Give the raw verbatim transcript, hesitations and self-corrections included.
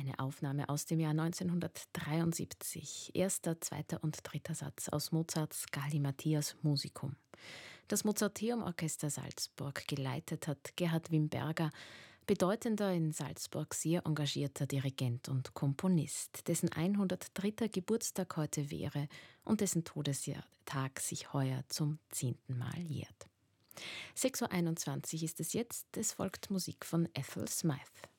Eine Aufnahme aus dem Jahr neunzehnhundertdreiundsiebzig. Erster, zweiter und dritter Satz aus Mozarts Galli-Matthias Musicum. Das Mozarteum-Orchester Salzburg geleitet hat Gerhard Wimberger, bedeutender, in Salzburg sehr engagierter Dirigent und Komponist, dessen hundertdritter Geburtstag heute wäre und dessen Todestag sich heuer zum zehnten Mal jährt. sechs Uhr einundzwanzig ist es jetzt, es folgt Musik von Ethel Smythe.